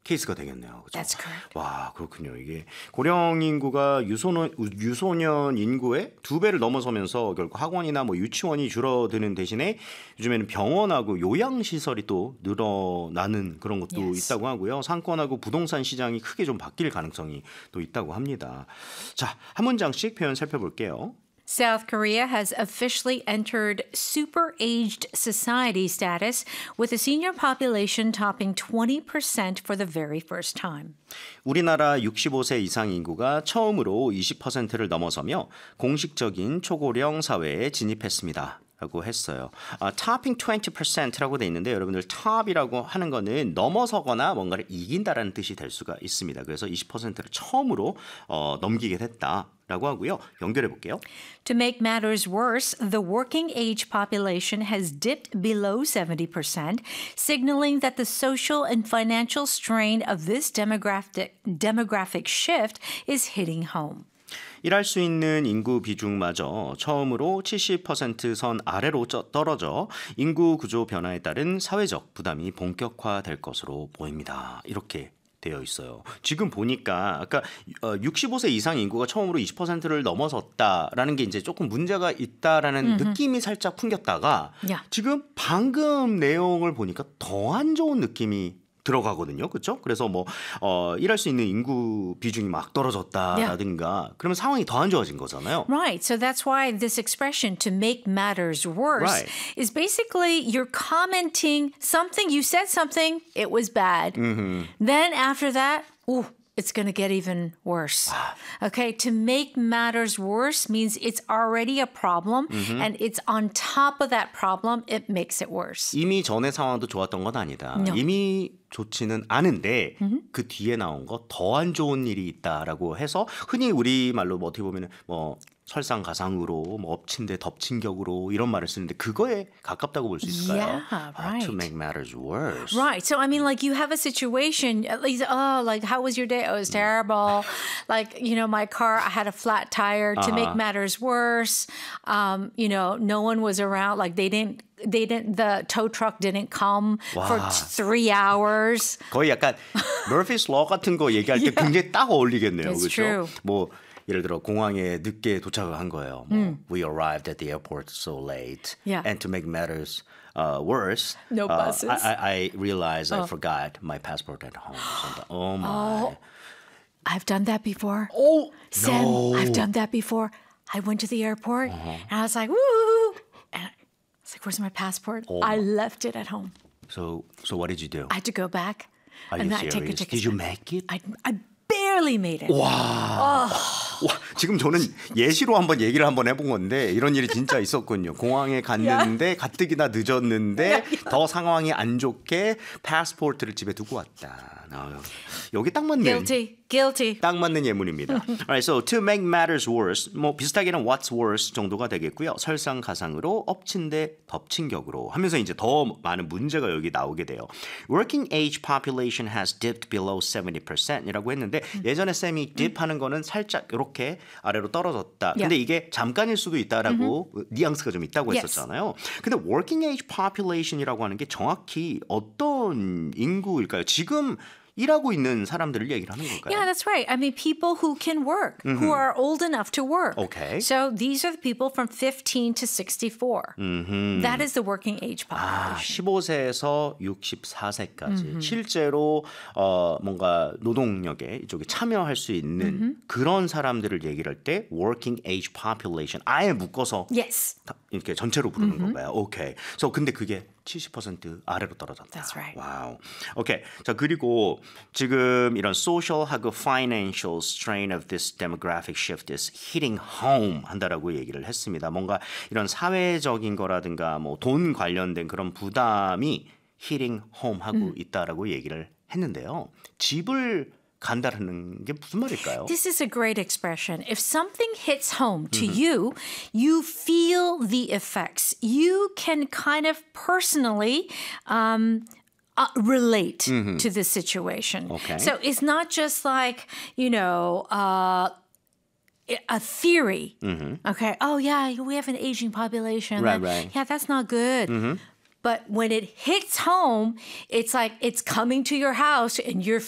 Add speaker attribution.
Speaker 1: 케이스가 되겠네요. 그렇죠?
Speaker 2: That's correct.
Speaker 1: 와, 그렇군요. 이게 고령 인구가 유소년 인구의 2배를 넘어서면서 결국 학원이나 뭐 유치원이 줄어드는 대신에 요즘에는 병원하고 요양시설이 또 늘어나는 그런 것도
Speaker 2: Yes.
Speaker 1: 있다고 하고요. 상권하고 부동산 시장이 크게 좀 바뀔 가능성이 또 있다고 합니다. 자, 한 문장씩 표현 살펴볼게요.
Speaker 2: South Korea has officially entered super-aged society status with the senior population topping 20% for the very first time.
Speaker 1: 우리나라 65세 이상 인구가 처음으로 20%를 넘어서며 공식적인 초고령 사회에 진입했습니다. 라고 했어요. topping 20%라고 돼 있는데 여러분들 top이라고 하는 거는 넘어서거나 뭔가를 이긴다라는 뜻이 될 수가 있습니다. 그래서 20%를 처음으로 넘기게 됐다라고 하고요. 연결해 볼게요.
Speaker 2: To make matters worse, the working age population has dipped below 70%, signaling that the social and financial strain of this demographic shift is hitting home.
Speaker 1: 일할 수 있는 인구 비중마저 처음으로 70%선 아래로 떨어져 인구 구조 변화에 따른 사회적 부담이 본격화될 것으로 보입니다. 이렇게 되어 있어요. 지금 보니까 아까 65세 이상 인구가 처음으로 20%를 넘어섰다라는 게 이제 조금 문제가 있다라는 느낌이 살짝 풍겼다가
Speaker 2: Yeah.
Speaker 1: 지금 방금 내용을 보니까 더 안 좋은 느낌이 들어가거든요. 그렇죠? 그래서 뭐 일할 수 있는 인구 비중이 막 떨어졌다라든가 그러면 상황이 더 안 좋아진 거잖아요.
Speaker 2: Right. So that's why this expression to make matters worse
Speaker 1: Right.
Speaker 2: is basically you're commenting something, you said something, it was bad. Then after that, ooh, it's going to get even worse. Okay, to make matters worse means it's already a problem and it's on top of that problem, it makes it worse.
Speaker 1: 이미 전에 상황도 좋았던 건 아니다.
Speaker 2: No.
Speaker 1: 이미 좋지는 않은데 그 뒤에 나온 거 더 안 좋은 일이 있다라고 해서 흔히 우리말로 뭐 어떻게 보면 뭐 설상가상으로 뭐 엎친 데 덮친 격으로 이런 말을 쓰는데 그거에 가깝다고 볼 수 있을까요?
Speaker 2: Yeah, right.
Speaker 1: To make matters worse.
Speaker 2: Right. So, I mean, like, you have a situation, at least, oh, like, how was your day? Oh, it was terrible. Like, you know, my car, I had a flat tire. To make matters worse, you know, no one was around. Like, the tow truck didn't come for 3 hours.
Speaker 1: 거의 약간 Murphy's Law 같은 거 얘기할 때 굉장히 딱 어울리겠네요.
Speaker 2: It's
Speaker 1: 그렇죠?
Speaker 2: true.
Speaker 1: 뭐 예를 들어 공항에 늦게 도착을 한 거예요. 뭐, We arrived at the airport so late.
Speaker 2: Yeah.
Speaker 1: And to make matters worse,
Speaker 2: No buses.
Speaker 1: I realized I forgot my passport at home. Oh my.
Speaker 2: I've done that before.
Speaker 1: Oh,
Speaker 2: Sam,
Speaker 1: no.
Speaker 2: I've done that before. I went to the airport and I was like, woo! And I was like, where's my passport? I left it at home.
Speaker 1: So what did you do?
Speaker 2: I had to go back.
Speaker 1: Are
Speaker 2: and
Speaker 1: you
Speaker 2: then I take a
Speaker 1: serious?
Speaker 2: ticket.
Speaker 1: Did you make it?
Speaker 2: I barely made it.
Speaker 1: 와, 지금 저는 예시로 한번 얘기를 한번 해본 건데 이런 일이 진짜 있었군요. 공항에 갔는데 가뜩이나 늦었는데 더 상황이 안 좋게 패스포트를 집에 두고 왔다. 여기 딱 맞는
Speaker 2: Guilty.
Speaker 1: 딱 맞는 예문입니다. Alright, so to make matters worse, 뭐 비슷하게는 what's worse 정도가 되겠고요. 설상가상으로 엎친 데 덮친 격으로 하면서 이제 더 많은 문제가 여기 나오게 돼요. Working age population has dipped below 70%이라고 했는데 예전에 쌤이 dip 하는 거는 살짝 이렇게 아래로 떨어졌다. 근데 이게 잠깐일 수도 있다라고 뉘앙스가 좀 있다고
Speaker 2: Yes.
Speaker 1: 했었잖아요. 근데 working age population이라고 하는 게 정확히 어떤 인구일까요? 지금 일하고 있는 사람들을 얘기를 하는 걸까요?
Speaker 2: Yeah, that's right. I mean, people who can work, who are old enough to work.
Speaker 1: Okay.
Speaker 2: So these are the people from 15 to 64. That is the working age population.
Speaker 1: 15세에서 64세까지 실제로 뭔가 노동력에 이쪽에 참여할 수 있는 그런 사람들을 얘기를 할 때 working age population 아예 묶어서
Speaker 2: Yes.
Speaker 1: 이렇게 전체로 부르는 건가요? 오케이. So 근데 그게 70% 아래로 떨어졌다.
Speaker 2: That's right.
Speaker 1: 와우. 오케이. 자, 그리고 지금 이런 social하고 financial strain of this demographic shift is hitting home 한다라고 얘기를 했습니다. 뭔가 이런 사회적인 거라든가 뭐 돈 관련된 그런 부담이 hitting home 하고 있다라고 얘기를 했는데요. 집을 간다라는 게 무슨 말일까요?
Speaker 2: This is a great expression. If something hits home to you, you feel the effects. You can kind of personally relate to the situation.
Speaker 1: Okay.
Speaker 2: So it's not just like, you know, a theory. Okay. Oh, yeah, we have an aging population.
Speaker 1: Right.
Speaker 2: Yeah, that's not good. But when it hits home, it's like it's coming to your house and you're